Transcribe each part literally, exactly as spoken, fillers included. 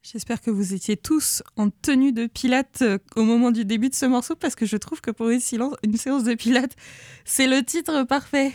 J'espère que vous étiez tous en tenue de pilates euh, au moment du début de ce morceau, parce que je trouve que pour une, silence, une séance de pilates, c'est le titre parfait.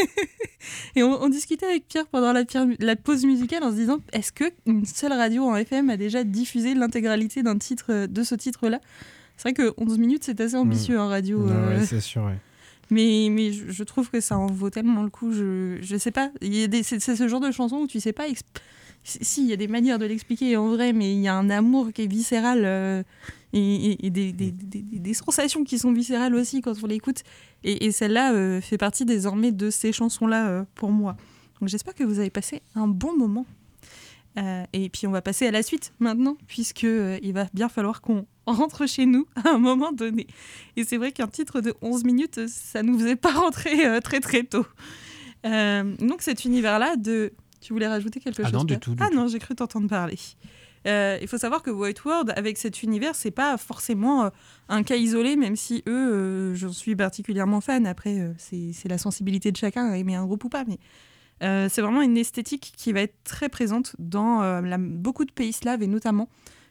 Et on, on discutait avec Pierre pendant la, la pause musicale en se disant, est-ce qu'une seule radio en F M a déjà diffusé l'intégralité d'un titre, de ce titre-là ? C'est vrai que onze minutes, c'est assez ambitieux en radio. Non, euh... ouais, c'est sûr, ouais. Mais, mais je, je trouve que ça en vaut tellement le coup. Je, je sais pas, il y a des, c'est, c'est ce genre de chanson où tu sais pas... Exp- Si, il y a des manières de l'expliquer en vrai, mais il y a un amour qui est viscéral euh, et, et, et des, des, des, des sensations qui sont viscérales aussi quand on l'écoute. Et, et celle-là euh, fait partie désormais de ces chansons-là euh, pour moi. Donc j'espère que vous avez passé un bon moment. Euh, et puis on va passer à la suite maintenant, puisqu'il euh, va bien falloir qu'on rentre chez nous à un moment donné. Et c'est vrai qu'un titre de onze minutes, ça ne nous faisait pas rentrer euh, très très tôt. Euh, donc cet univers-là de... Tu voulais rajouter quelque ah chose? Non, du tout. Du ah tout. non, j'ai cru t'entendre parler. Euh, il faut savoir que White World, avec cet univers, c'est pas forcément euh, un cas isolé, même si eux, euh, j'en suis particulièrement fan. Après, euh, c'est, c'est la sensibilité de chacun, aimer un groupe ou pas. Mais euh, c'est vraiment une esthétique qui va être très présente dans euh, la, beaucoup de pays slaves, et notamment...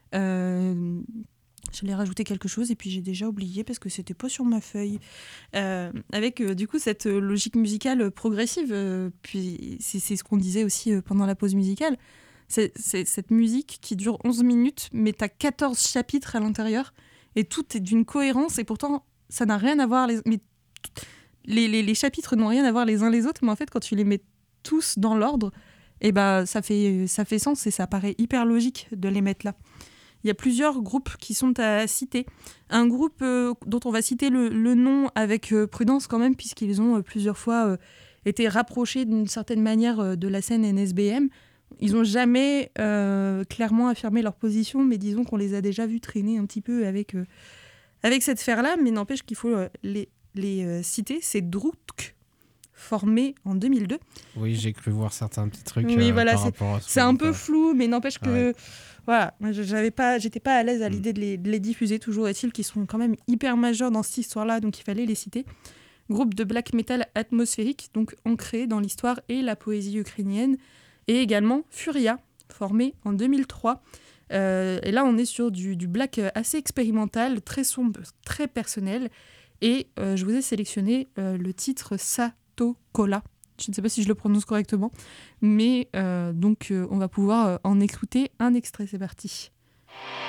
Euh, J'allais rajouter quelque chose et puis j'ai déjà oublié parce que c'était pas sur ma feuille. Euh, avec euh, du coup cette euh, logique musicale progressive, euh, puis c'est, c'est ce qu'on disait aussi euh, pendant la pause musicale. C'est, c'est cette musique qui dure onze minutes, mais t'as quatorze chapitres à l'intérieur et tout est d'une cohérence et pourtant ça n'a rien à voir. Les, mais, les, les, les chapitres n'ont rien à voir les uns les autres, mais en fait quand tu les mets tous dans l'ordre, et ben, ça fait, ça fait sens et ça paraît hyper logique de les mettre là. Il y a plusieurs groupes qui sont à citer. Un groupe euh, dont on va citer le, le nom avec euh, prudence quand même, puisqu'ils ont euh, plusieurs fois euh, été rapprochés d'une certaine manière euh, de la scène N S B M. Ils n'ont jamais euh, clairement affirmé leur position, mais disons qu'on les a déjà vus traîner un petit peu avec, euh, avec cette sphère-là. Mais n'empêche qu'il faut euh, les, les euh, citer. C'est Drouk, formé en deux mille deux. Oui, j'ai cru voir certains petits trucs oui, euh, voilà, par c'est, rapport à ce c'est un peu flou, mais n'empêche que... Ouais. Voilà, moi, j'avais pas, j'étais pas à l'aise à l'idée de les, de les diffuser. Toujours est-il qu'ils sont quand même hyper majeurs dans cette histoire-là, donc il fallait les citer. Groupe de black metal atmosphérique, donc ancré dans l'histoire et la poésie ukrainienne. Et également Furia, formé en deux mille trois. Euh, et là, on est sur du, du black assez expérimental, très sombre, très personnel. Et euh, je vous ai sélectionné euh, le titre Satokola. Je ne sais pas si je le prononce correctement, mais euh, donc euh, on va pouvoir euh, en écouter un extrait. C'est parti.